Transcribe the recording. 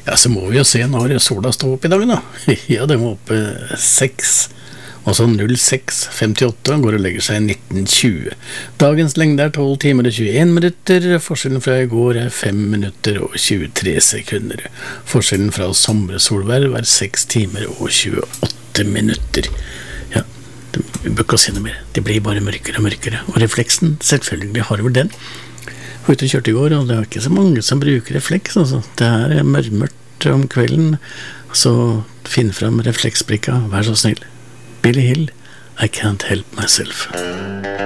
Ja, så må vi jo se når sola står opp i dag da. Ja, den var oppe 6, og så 06:58, går og legger seg i 19:20. Dagens lengde 12 timer og 21 minutter, forskjellen fra i går 5 minutter og 23 sekunder. Forskjellen fra sommersolverv 6 timer og 28 minutter. Ja, vi bør ikke si noe mer. Det blir bare mørkere og mørkere, og refleksen, selvfølgelig har vel den. Jeg var ute og kjørte i går, og det er ikke så mange som bruker refleks, altså. Det mørkt om kvelden, så finn frem refleksbrikka, vær så snill. Billy Hill, I Can't Help Myself.